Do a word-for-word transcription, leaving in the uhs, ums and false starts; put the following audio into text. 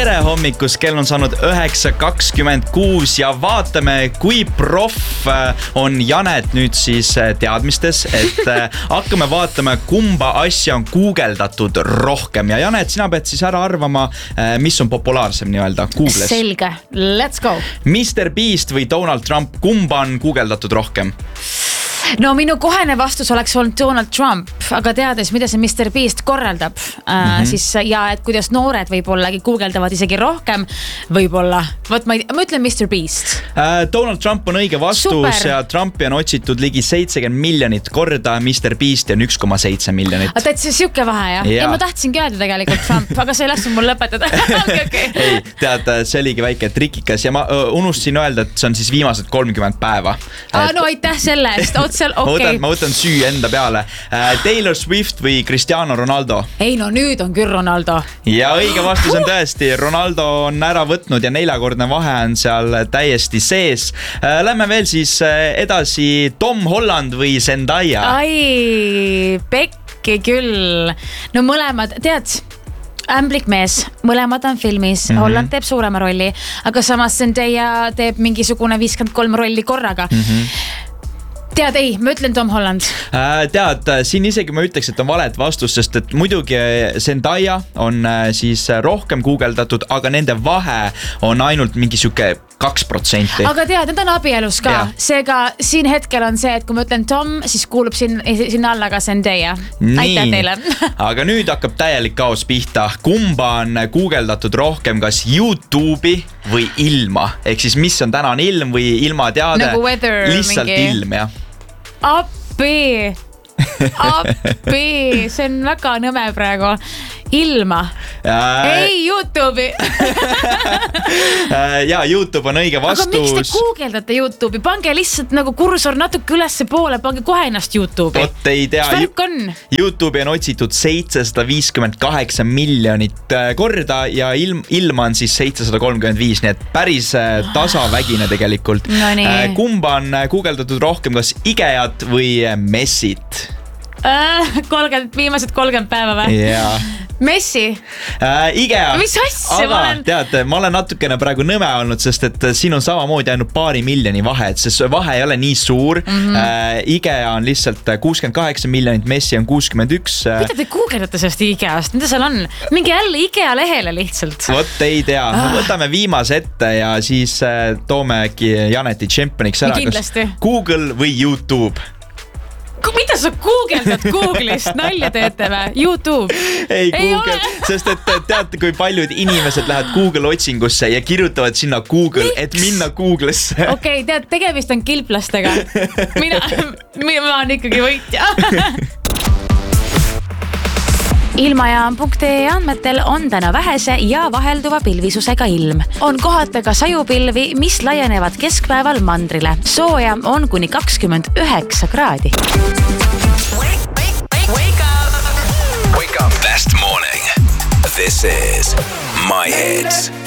tere hommikust, kell on saanud üheksa kakskümmend kuus ja vaatame, kui proff on Janet nüüd siis teadmistes, et hakkame vaatama, kumba asja on guugeldatud rohkem. Ja Janet, sina pead siis ära arvama, mis on populaarsem nii-öelda Googles. Selge, let's go. mister Beast või Donald Trump, kumba on guugeldatud rohkem? No minu kohene vastus oleks olnud Donald Trump, aga teades, mida see mister Beast korraldab, äh, mm-hmm. siis ja et kuidas noored võib-ollagi guugeldavad isegi rohkem, võib-olla. Võt, ma, ma ütlen mister Beast. Äh, Donald Trump on õige vastus. Super. Ja Trumpi on otsitud ligi seitsekümmend miljonit korda, mister Beast on üks koma seitse miljonit. A, tead, see siuke vahe, jah? Ja. ja ma tahtsingi öelda tegelikult Trump, aga see ei lasu mul lõpetada. okay, okay. Ei, tead, see oligi väike trikikas ja ma unustasin öelda, et see on siis viimased kolmkümmend päeva. Ah, no aitäh selle eest. Seal, okay. ma, võtan, ma võtan süü enda peale. Taylor Swift või Cristiano Ronaldo? Ei, no nüüd on küll Ronaldo. Ja õige vastus on tõesti. Ronaldo on ära võtnud ja neljakordne vahe on seal täiesti sees. Lähme veel siis edasi. Tom Holland või Zendaya? Ai, pekki küll. No mõlemad, tead... Ämblik mees, mõlemad on filmis, mm-hmm. Holland teeb suurema rolli, aga samas Zendaya teeb mingisugune viiskümmend kolm rolli korraga. Mm-hmm. Tead, ei, ma ütlen Tom Holland. Äh, tead, siin isegi ma ütleks, et on valet vastus, sest et muidugi Zendaya on siis rohkem guugeldatud, aga nende vahe on ainult mingi siuke kaks protsenti. Aga tead, need on abielus ka. Yeah. Seega siin hetkel on see, et kui ma ütlen Tom, siis kuulub siin, siin alla ka Zendaya. Aitäh teile. Aga nüüd hakkab täielik kaos pihta. Kumba on guugeldatud rohkem, kas YouTube'i või ilma? Ehk siis mis on täna on ilm või ilma teade? Nagu weather. Lihtsalt mingi... ilm, jah. Appi, appi, see on väga nõme praegu. Ilma. Äh... Ei, YouTube'i. ja, YouTube on õige vastus. Aga miks te guugeldate YouTube'i? Pange lihtsalt nagu kursor natuke ülesse poole, pange kohe ennast YouTube'i. Vot ei tea. Värk on? YouTube'i on otsitud seitsesada viiskümmend kaheksa miljonit korda ja ilm, ilma on siis seitsesada kolmkümmend viis, nii et päris tasavägine tegelikult. No nii. Kumba on guugeldatud rohkem, kas Ikeat või Messit? Äh, kolmkümmend, viimased kolmkümmend päeva või? Jaa. Messi? Äh, Ikea. Mis asja? Aga olen... tead, ma olen natukene praegu nõme olnud, sest et siin on samamoodi ainult paari miljoni vahe, et see vahe ei ole nii suur. Mm-hmm. Äh, Ikea on lihtsalt kuuskümmend kaheksa miljonit, Messi on kuuskümmend üks. Mida te guugeldate sellest Ikeast? Mida seal on? Mingi jälle Ikea lehele lihtsalt. Vot ei tea. Ah. Võtame viimase ette ja siis toome äkki Janeti tšempioniks ära. Kindlasti. Google või YouTube? Mida sa guugeldad Google'ist? Nalja teete või? YouTube? Ei, ei Google, sest et teate, kui paljud inimesed lähevad Google otsingusse ja kirjutavad sinna Google, Miks? Et minna Google'sse. Okei, okay, tead, tegemist on kilplastega. Mina, mina olen ikkagi võitja. Ilmajaam punkt ee andmetel on täna vähese ja vahelduva pilvisusega ilm. On kohata ka sajupilvi, mis laienevad keskpäeval mandrile. Sooja on kuni kakskümmend üheksa kraadi. Wake, wake, wake, wake up. Wake up. Best morning. This is My Hits.